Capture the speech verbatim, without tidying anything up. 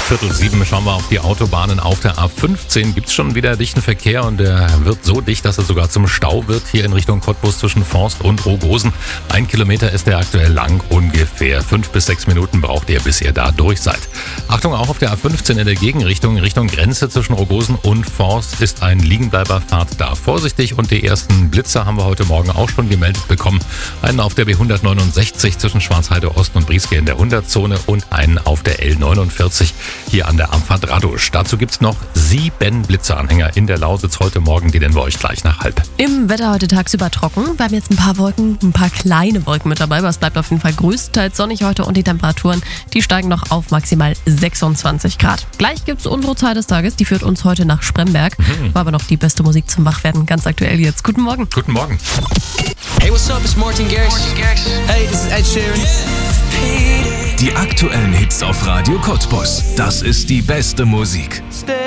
Viertel sieben schauen wir auf die Autobahnen. Auf der A fünfzehn gibt es schon wieder dichten Verkehr und der wird so dicht, dass er sogar zum Stau wird. Hier in Richtung Cottbus zwischen Forst und Rogosen. Ein Kilometer ist der aktuell lang, ungefähr fünf bis sechs Minuten braucht ihr, bis ihr da durch seid. Achtung, auch auf der A fünfzehn in der Gegenrichtung, Richtung Grenze zwischen Rogosen und Forst ist ein Liegenbleiberfahrt da. Vorsichtig, und die ersten Blitzer haben wir heute Morgen auch schon gemeldet bekommen. Einen auf der B hundertneunundsechzig zwischen Schwarzheide Ost und Brieske in der hundert-Zone und einen auf der L neunundvierzig hier an der Amfahrt Radusch. Dazu gibt es noch sieben Blitzeranhänger in der Lausitz heute Morgen, die nennen wir euch gleich nach halb. Im Wetter heute tagsüber trocken. Wir haben jetzt ein paar Wolken, ein paar kleine Wolken mit dabei, aber es bleibt auf jeden Fall größtenteils sonnig heute und die Temperaturen, die steigen noch auf maximal sechsundzwanzig Grad. Gleich gibt es unsere Zeit des Tages, die führt uns heute nach Spremberg. Mhm. War aber noch die beste Musik zum Wachwerden, ganz aktuell jetzt. Guten Morgen. Guten Morgen. Hey, what's up? It's Martin Garrix. Hey, this is Ed Sheeran. Die aktuellen Hits auf Radio Cottbus. Das ist die beste Musik.